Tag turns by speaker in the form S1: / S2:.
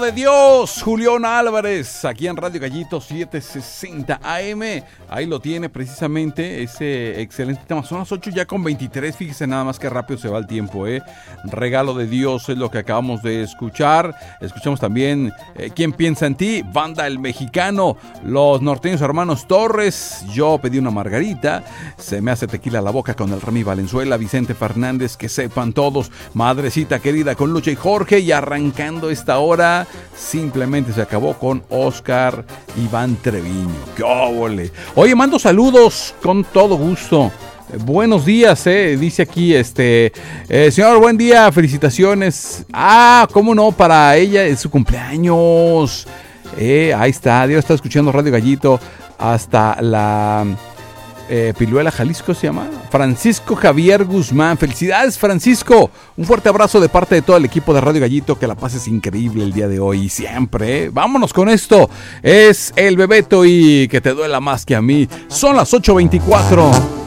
S1: de Dios, Julián Álvarez, aquí en Radio Gallito 760 AM. Ahí lo tiene precisamente ese excelente tema. Son las 8 ya con 23, fíjese nada más que rápido se va el tiempo, Regalo de Dios es lo que acabamos de escuchar. Escuchamos también ¿Quién piensa en ti? Banda El Mexicano, Los Norteños Hermanos Torres, Yo pedí una margarita, Se me hace tequila la boca con el Remy Valenzuela, Vicente Fernández, Que sepan todos, Madrecita querida con Lucha y Jorge, y arrancando esta hora simplemente se acabó con Oscar Iván Treviño. ¡Qué óvole! Oye, mando saludos con todo gusto. Buenos días, dice aquí, señor, buen día, felicitaciones. Cómo no, para ella es su cumpleaños. Ahí está, Dios está escuchando Radio Gallito hasta la Piluela, Jalisco se llama. Francisco Javier Guzmán, felicidades Francisco, un fuerte abrazo de parte de todo el equipo de Radio Gallito, que la pases increíble el día de hoy y siempre, Vámonos con esto, es el Bebeto y Que te duela más que a mí. Son las 8:24.